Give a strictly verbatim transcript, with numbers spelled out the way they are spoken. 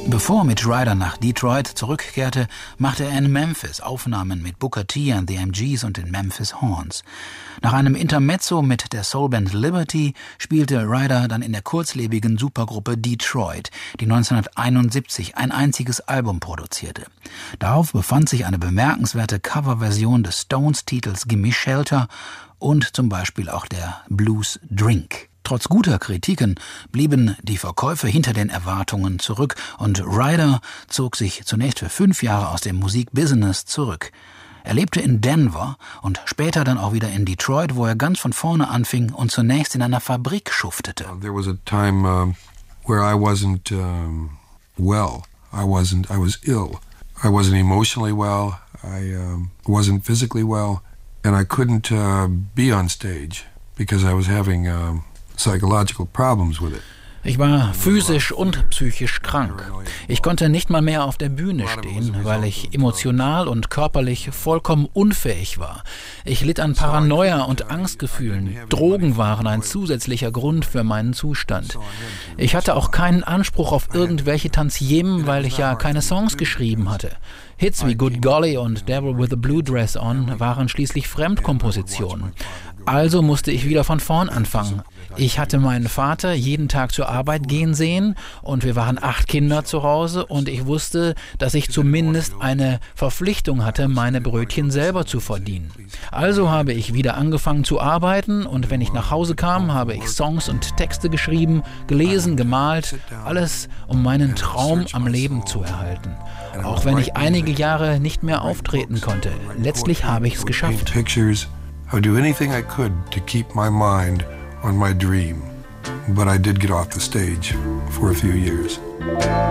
Bevor Mitch Ryder nach Detroit zurückkehrte, machte er in Memphis Aufnahmen mit Booker T and the M Gs und den Memphis Horns. Nach einem Intermezzo mit der Soulband Liberty spielte Ryder dann in der kurzlebigen Supergruppe Detroit, die neunzehnhunderteinundsiebzig ein einziges Album produzierte. Darauf befand sich eine bemerkenswerte Coverversion des Stones-Titels Gimme Shelter und zum Beispiel auch der Blues Drink. Trotz guter Kritiken blieben die Verkäufe hinter den Erwartungen zurück und Ryder zog sich zunächst für fünf Jahre aus dem Musikbusiness zurück. Er lebte in Denver und später dann auch wieder in Detroit, wo er ganz von vorne anfing und zunächst in einer Fabrik schuftete. There was a time uh, where I wasn't um, well. I wasn't. I was ill. I wasn't emotionally well. I um, wasn't physically well, and I couldn't uh, be on stage because I was having um, psychological problems with it. Ich war physisch und psychisch krank. Ich konnte nicht mal mehr auf der Bühne stehen, weil ich emotional und körperlich vollkommen unfähig war. Ich litt an Paranoia und Angstgefühlen. Drogen waren ein zusätzlicher Grund für meinen Zustand. Ich hatte auch keinen Anspruch auf irgendwelche Tantiemen, weil ich ja keine Songs geschrieben hatte. Hits wie Good Golly und Devil with a Blue Dress On waren schließlich Fremdkompositionen. Also musste ich wieder von vorn anfangen. Ich hatte meinen Vater jeden Tag zur Arbeit gehen sehen und wir waren acht Kinder zu Hause und ich wusste, dass ich zumindest eine Verpflichtung hatte, meine Brötchen selber zu verdienen. Also habe ich wieder angefangen zu arbeiten und wenn ich nach Hause kam, habe ich Songs und Texte geschrieben, gelesen, gemalt, alles um meinen Traum am Leben zu erhalten. Auch wenn ich einige Jahre nicht mehr auftreten konnte, letztlich habe ich es geschafft. I would do anything I could to keep my mind on my dream, but I did get off the stage for a few years.